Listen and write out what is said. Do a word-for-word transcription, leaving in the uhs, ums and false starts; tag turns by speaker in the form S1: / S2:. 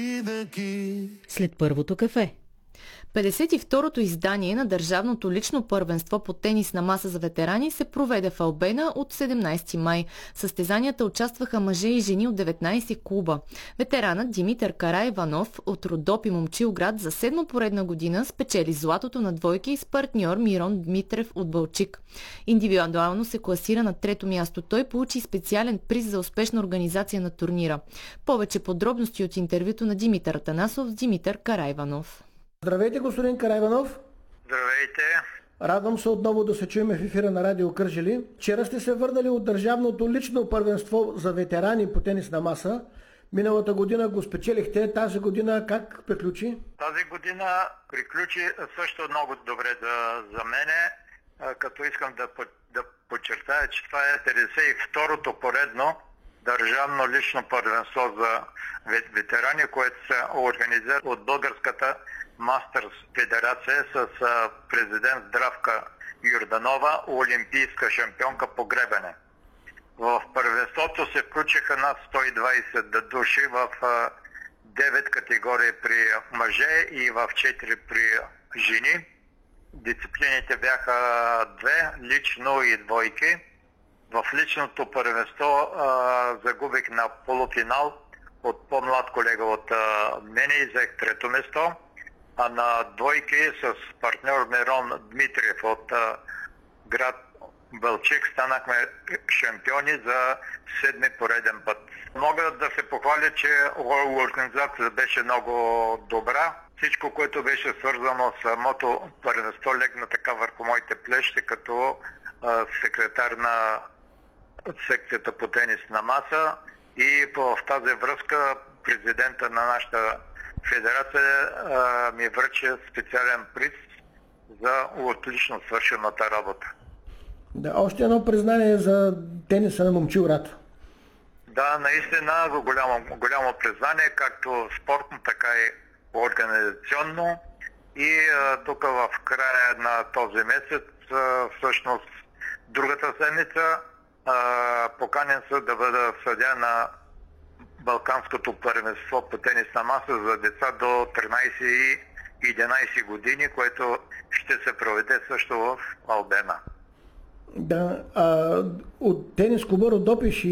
S1: След първото кафе. петдесет и второто издание на Държавното лично първенство по тенис на маса за ветерани се проведе в Албена от седемнайсети май. Състезанията участваха мъже и жени от деветнайсет клуба. Ветеранът Димитър Караиванов от Родопи, Момчилград, за седма поредна година спечели златото на двойки с партньор Мирон Дмитрев от Балчик. Индивидуално се класира на трето място. Той получи специален приз за успешна организация на турнира. Повече подробности от интервюто на Димитър Атанасов с Димитър Караиванов.
S2: Здравейте, господин Караиванов.
S3: Здравейте.
S2: Радвам се отново да се чуем в ефира на Радио Кърджали. Вчера сте се върнали от Държавното лично първенство за ветерани по тенис на маса. Миналата година го спечелихте. Тази година как приключи?
S3: Тази година приключи също много добре за, за мене, като искам да, да подчертая, че това е петдесет и второто поредно Държавно лично първенство за ветерани, което се организира от Българската Мастърс федерация с президент Здравка Йорданова, олимпийска шампионка по гребене. В първенството се включиха над сто и двайсет души в девет категории при мъже и в четири при жени. Дисциплините бяха две, лично и двойки. В личното първенство а, загубих на полуфинал от по-млад колега от а, мене и взех трето место. А на двойки с партньор Мирон Дмитриев от а, град Балчик станахме шампиони за седми пореден път. Мога да се похваля, че организацията беше много добра. Всичко, което беше свързано с самото първенство, легна така върху моите плещи, като а, секретар на секцията по тенис на маса, и в тази връзка президента на нашата федерация а, ми връчи специален приз за отлично свършената работа.
S2: Да, още едно признание за тениса на Момчилград.
S3: Да, наистина голямо, голямо признание, както спортно, така и организационно. И а, тук в края на този месец, а, всъщност другата седмица, а, поканен се да бъда съдия на Балканското първенство по тенис на маса за деца до тринайсет и единайсет години, което ще се проведе също в Албена.
S2: Да, а, от тенис клуба Родопи